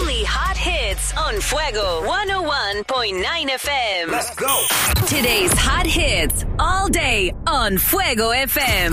Only hot hits on Fuego 101.9 FM. Let's go. Today's hot hits all day on Fuego FM.